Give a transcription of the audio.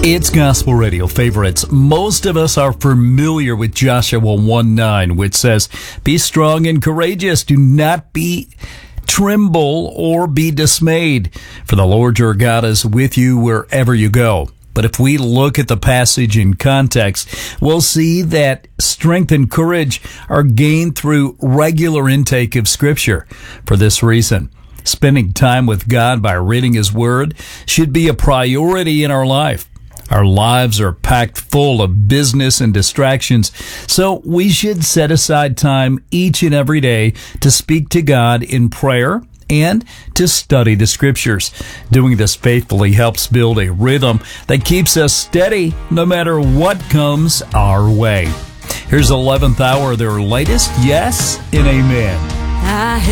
It's Gospel Radio Favorites. Most of us are familiar with Joshua 1:9, which says, "Be strong and courageous. Do not be tremble or be dismayed, for the Lord your God is with you wherever you go." But if we look at the passage in context, we'll see that strength and courage are gained through regular intake of Scripture. For this reason, spending time with God by reading His Word should be a priority in our life. Our lives are packed full of business and distractions, so we should set aside time each and every day to speak to God in prayer and to study the Scriptures. Doing this faithfully helps build a rhythm that keeps us steady no matter what comes our way. Here's 11th hour, their latest yes and amen.